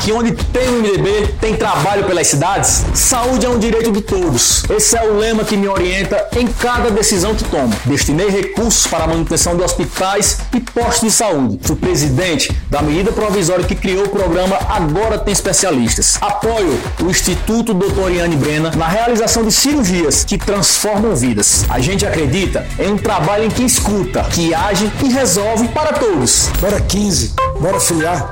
que onde tem um MDB, tem trabalho pelas cidades. Saúde é um direito de todos. Esse é o lema que me orienta em cada decisão que tomo. Destinei recursos para a manutenção de hospitais e postos de saúde. Fui presidente da medida provisória que criou o programa Agora Tem Especialistas. Apoio o Instituto Dr. Oriane Brena na realização de cirurgias que transformam vidas. A gente acredita em um trabalho em que escuta, que age e resolve para todos. Bora 15, bora filiar.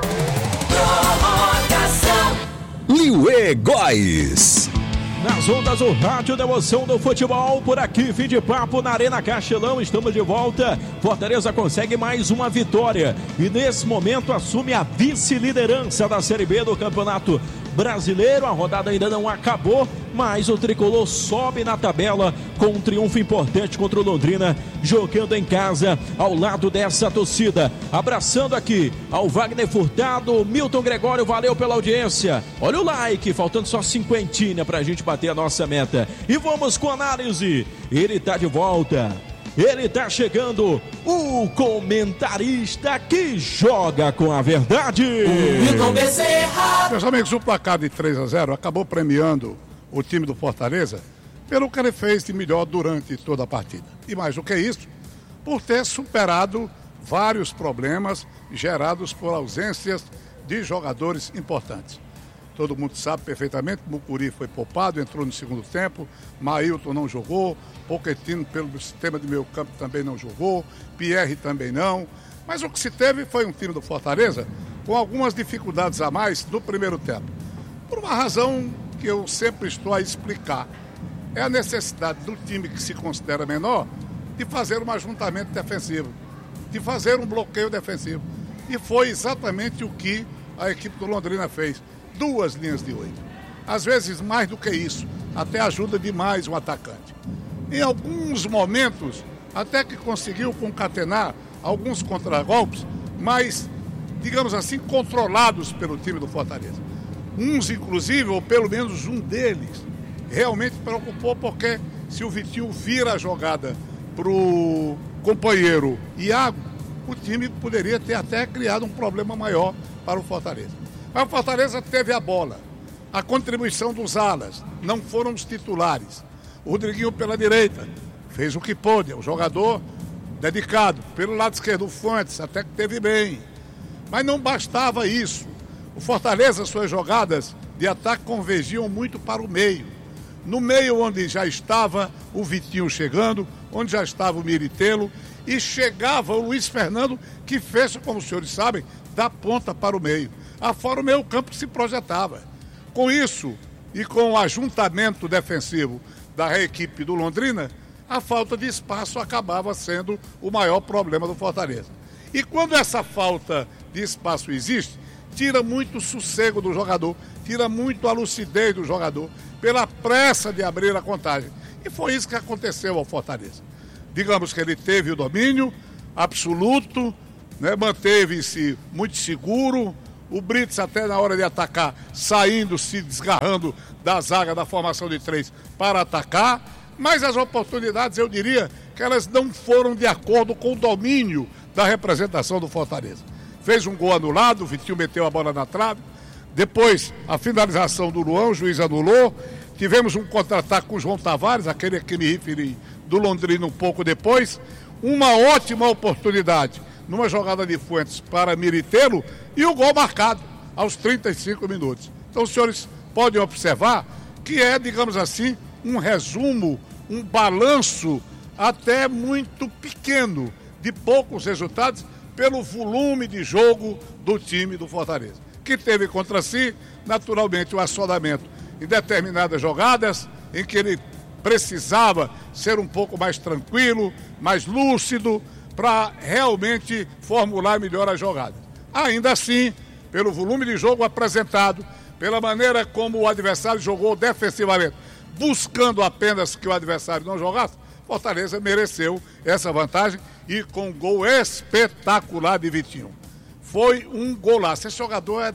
Liuê Góes. Nas ondas do rádio da emoção do futebol, por aqui, fim de papo na Arena Castelão, estamos de volta. Fortaleza consegue mais uma vitória e nesse momento assume a vice-liderança da Série B do Campeonato Brasileiro. A rodada ainda não acabou, mas o tricolor sobe na tabela com um triunfo importante contra o Londrina, jogando em casa ao lado dessa torcida. Abraçando aqui ao Wagner Furtado, Milton Gregório, valeu pela audiência. Olha o like, faltando só 50 pra gente bater a nossa meta. E vamos com a análise. Ele tá de volta. Ele tá chegando, o comentarista que joga com a verdade. Milton Bezerra. Meus amigos, o placar de 3-0 acabou premiando o time do Fortaleza pelo que ele fez de melhor durante toda a partida. E mais do que isso, por ter superado vários problemas gerados por ausências de jogadores importantes. Todo mundo sabe perfeitamente que Mucuri foi poupado, entrou no segundo tempo, Mailton não jogou, Pochettino pelo sistema de meio campo também não jogou, Pierre também não. Mas o que se teve foi um time do Fortaleza com algumas dificuldades a mais no primeiro tempo. Por uma razão que eu sempre estou a explicar. É a necessidade do time que se considera menor de fazer um ajuntamento defensivo, de fazer um bloqueio defensivo. E foi exatamente o que a equipe do Londrina fez. 2 linhas de 8. Às vezes mais do que isso, até ajuda demais o atacante. Em alguns momentos, até que conseguiu concatenar alguns contragolpes, mas, digamos assim, controlados pelo time do Fortaleza. Uns, inclusive, ou pelo menos um deles, realmente preocupou, porque se o Vitinho vira a jogada para o companheiro Iago, o time poderia ter até criado um problema maior para o Fortaleza. Mas o Fortaleza teve a bola, a contribuição dos alas, não foram os titulares. O Rodriguinho pela direita fez o que pôde, é um jogador dedicado. Pelo lado esquerdo, o Fuentes até que teve bem. Mas não bastava isso. O Fortaleza, suas jogadas de ataque convergiam muito para o meio. No meio onde já estava o Vitinho chegando, onde já estava o Miritelo, e chegava o Luiz Fernando, que fez, como os senhores sabem, da ponta para o meio. Afora o meio campo se projetava. Com isso, e com o ajuntamento defensivo da equipe do Londrina, a falta de espaço acabava sendo o maior problema do Fortaleza. E quando essa falta de espaço existe, tira muito o sossego do jogador, tira muito a lucidez do jogador, pela pressa de abrir a contagem. E foi isso que aconteceu ao Fortaleza. Digamos que ele teve o domínio absoluto, né, manteve-se muito seguro. O Brits até na hora de atacar, saindo, se desgarrando da zaga da formação de 3 para atacar, mas as oportunidades, eu diria, que elas não foram de acordo com o domínio da representação do Fortaleza. Fez um gol anulado, o Vitinho meteu a bola na trave, depois a finalização do Luan, o juiz anulou, tivemos um contra-ataque com o João Tavares, aquele que me referi do Londrina um pouco depois, uma ótima oportunidade numa jogada de Fuentes para Miritelo e o gol marcado aos 35 minutos. Então os senhores podem observar que é, digamos assim, um resumo, um balanço até muito pequeno de poucos resultados pelo volume de jogo do time do Fortaleza, que teve contra si, naturalmente, o acionamento em determinadas jogadas em que ele precisava ser um pouco mais tranquilo, mais lúcido, para realmente formular melhor a jogada. Ainda assim, pelo volume de jogo apresentado, pela maneira como o adversário jogou defensivamente, buscando apenas que o adversário não jogasse, Fortaleza mereceu essa vantagem e com um gol espetacular de Vitinho. Foi um golaço. Esse jogador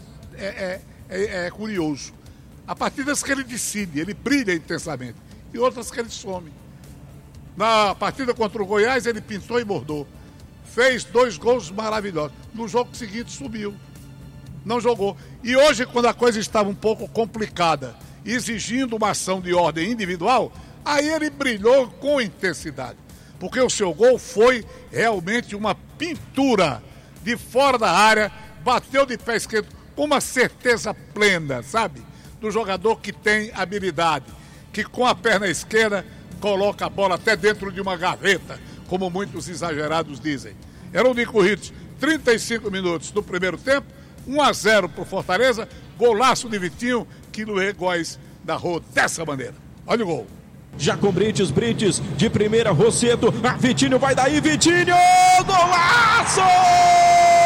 é curioso. Há partidas que ele decide, ele brilha intensamente, e outras que ele some. Na partida contra o Goiás, ele pintou e bordou. Fez 2 gols maravilhosos. No jogo seguinte, subiu. não jogou. E hoje, quando a coisa estava um pouco complicada, exigindo uma ação de ordem individual, aí ele brilhou com intensidade. Porque o seu gol foi realmente uma pintura de fora da área, bateu de pé esquerdo com uma certeza plena, sabe? Do jogador que tem habilidade, que com a perna esquerda coloca a bola até dentro de uma gaveta, como muitos exagerados dizem. Eram decorridos 35 minutos do primeiro tempo, 1-0 para o Fortaleza, golaço de Vitinho, que Liuê Góes narrou dessa maneira. Olha o gol. Já com Brites, de primeira, Rosseto, Vitinho vai daí, Vitinho, golaço!